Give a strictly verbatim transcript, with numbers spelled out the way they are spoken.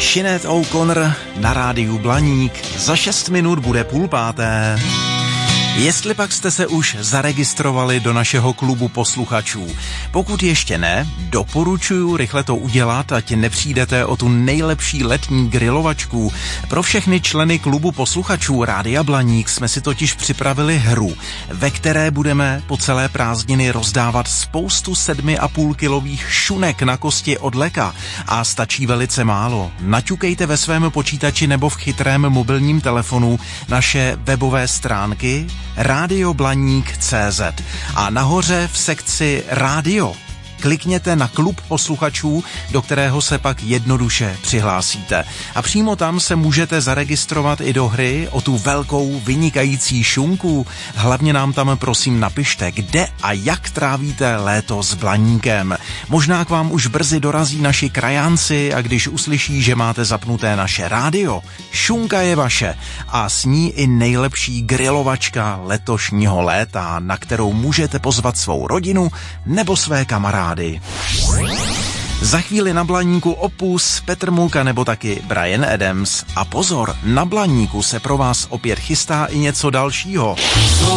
Sinead O'Connor na rádiu Blaník. Za šest minut bude půl páté. Jestli pak jste se už zaregistrovali do našeho klubu posluchačů. Pokud ještě ne, doporučuji rychle to udělat, ať nepřijdete o tu nejlepší letní grilovačku. Pro všechny členy klubu posluchačů Rádia Blaník jsme si totiž připravili hru, ve které budeme po celé prázdniny rozdávat spoustu sedmi a půl kilových šunek na kosti od Leka. A stačí velice málo. Naťukejte ve svém počítači nebo v chytrém mobilním telefonu naše webové stránky rádio blaník tečka cé zet a nahoře v sekci rádio klikněte na klub posluchačů, do kterého se pak jednoduše přihlásíte. A přímo tam se můžete zaregistrovat i do hry o tu velkou vynikající šunku. Hlavně nám tam prosím napište, kde a jak trávíte léto s Blaníkem. Možná k vám už brzy dorazí naši krajánci a když uslyší, že máte zapnuté naše rádio, šunka je vaše a s ní i nejlepší grilovačka letošního léta, na kterou můžete pozvat svou rodinu nebo své kamarády. Za chvíli na Blaníku Opus, Petr Mulka nebo taky Bryan Adams. A pozor, na Blaníku se pro vás opět chystá i něco dalšího.